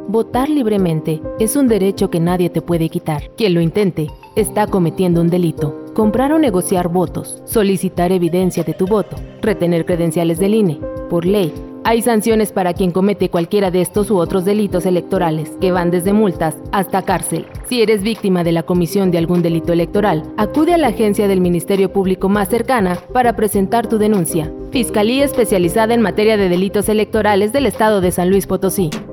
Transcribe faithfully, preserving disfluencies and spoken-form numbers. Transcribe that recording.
Votar libremente es un derecho que nadie te puede quitar. Quien lo intente está cometiendo un delito. Comprar o negociar votos, solicitar evidencia de tu voto, retener credenciales del I N E. Por ley, hay sanciones para quien comete cualquiera de estos u otros delitos electorales, que van desde multas hasta cárcel. Si eres víctima de la comisión de algún delito electoral, acude a la agencia del Ministerio Público más cercana para presentar tu denuncia. Fiscalía Especializada en Materia de Delitos Electorales del Estado de San Luis Potosí.